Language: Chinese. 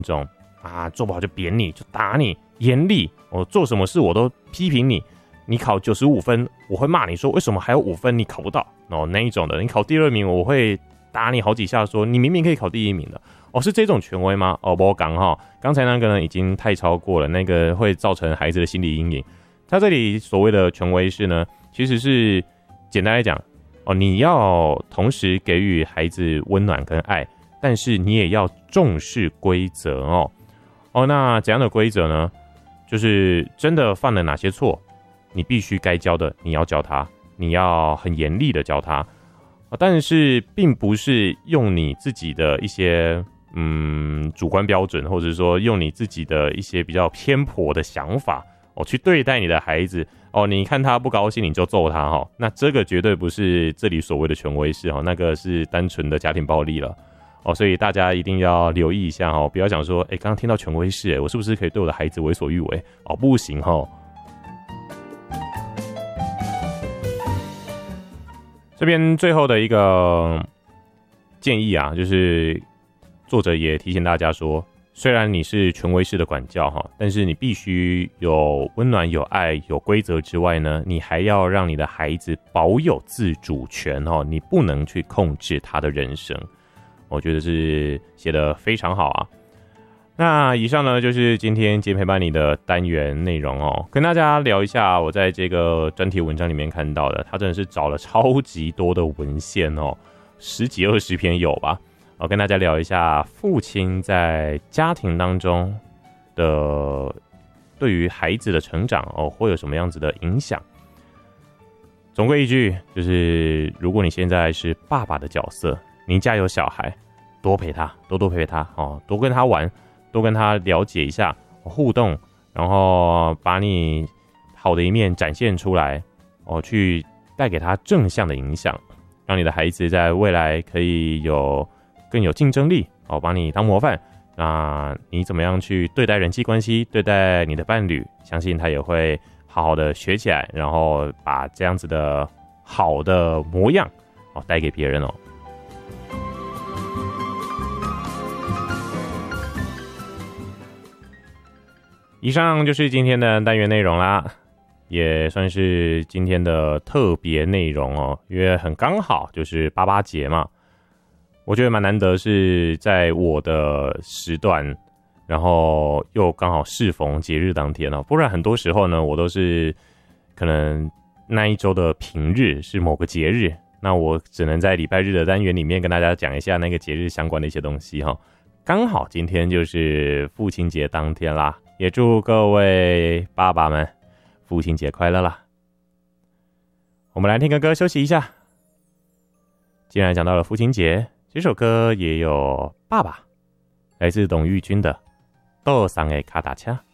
种啊，做不好就扁你，就打你，严厉，我做什么事我都批评你。你考95分，我会骂你说为什么还有5分你考不到哦，那一种的。你考第2名，我会打你好几下说你明明可以考第1名的哦，是这种权威吗？哦，不讲哈，刚才那个呢已经太超过了，那个会造成孩子的心理阴影。他这里所谓的权威是呢，其实是简单来讲哦，你要同时给予孩子温暖跟爱，但是你也要重视规则哦。哦，那怎样的规则呢？就是真的犯了哪些错，你必须该教的你要教他，你要很严厉的教他，但是并不是用你自己的一些主观标准，或者说用你自己的一些比较偏颇的想法去对待你的孩子你看他不高兴你就揍他那这个绝对不是这里所谓的权威式那个是单纯的家庭暴力了所以大家一定要留意一下不要想说刚刚听到权威式我是不是可以对我的孩子为所欲为不行这边最后的一个建议就是作者也提醒大家说，虽然你是权威式的管教但是你必须有温暖、有爱、有规则之外呢，你还要让你的孩子保有自主权你不能去控制他的人生。我觉得是写得非常好那以上呢就是今天陪伴你的单元内容跟大家聊一下我在这个专题文章里面看到的，他真的是找了超级多的文献10几20篇有吧。跟大家聊一下父亲在家庭当中的对于孩子的成长会有什么样子的影响。总归一句，就是如果你现在是爸爸的角色，你家有小孩，多陪他，多陪他多跟他玩，多跟他了解一下互动，然后把你好的一面展现出来去带给他正向的影响，让你的孩子在未来可以更有竞争力把你当模范。那你怎么样去对待人际关系，对待你的伴侣，相信他也会好好的学起来，然后把这样子的好的模样带给别人以上就是今天的单元内容啦，也算是今天的特别内容因为很刚好就是88节嘛，我觉得蛮难得是在我的时段，然后又刚好适逢节日当天不然很多时候呢我都是可能那一周的平日是某个节日，那我只能在礼拜日的单元里面跟大家讲一下那个节日相关的一些东西刚好今天就是父亲节当天啦，也祝各位爸爸们父亲节快乐啦。我们来听个歌休息一下。既然讲到了父亲节，这首歌也有爸爸，来自董玉君的《豆上的卡达恰》。